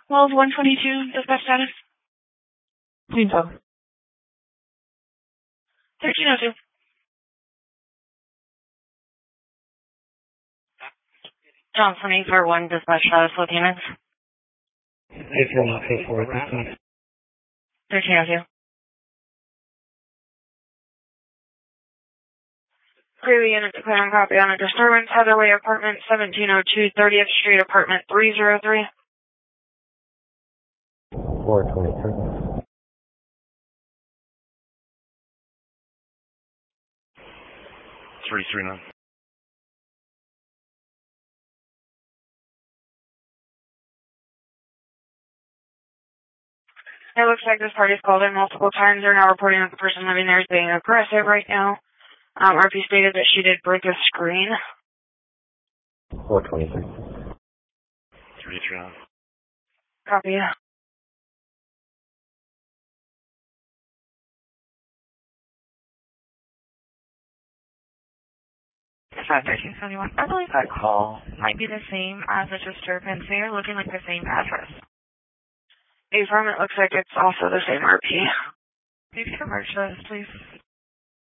Wells 122, dispatch status. Tinto. 1302. Johnson 841, dispatch status, lieutenants. 841, 1302. Greeley unit declaring copy on a disturbance, Heatherway Apartment, 1702 30th Street, Apartment 303. 423. 339. It looks like this party's called in multiple times. They're now reporting that the person living there is being aggressive right now. RP stated that she did break a screen. 423. 339. Copy. 51371. I believe that call might be the same as a disturbance. They are looking like the same address. Affirm, it looks like it's also the same RP. Please convert to this, please.